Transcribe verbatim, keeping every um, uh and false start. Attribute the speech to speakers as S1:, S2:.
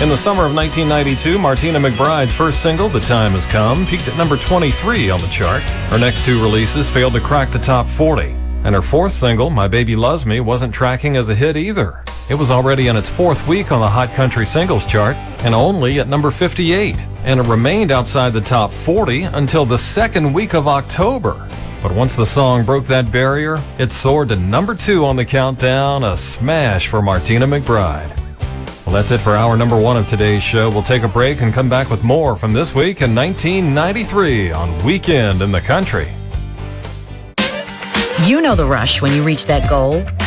S1: In the summer of nineteen ninety-two, Martina McBride's first single, The Time Has Come, peaked at number twenty-three on the chart. Her next two releases failed to crack the top forty. And her fourth single, My Baby Loves Me, wasn't tracking as a hit either. It was already in its fourth week on the Hot Country Singles chart and only at number fifty-eight. And it remained outside the top forty until the second week of October. But once the song broke that barrier, it soared to number two on the countdown, a smash for Martina McBride. Well, that's it for hour number one of today's show. We'll take a break and come back with more from this week in nineteen ninety-three on Weekend in the Country.
S2: You know the rush when you reach that goal.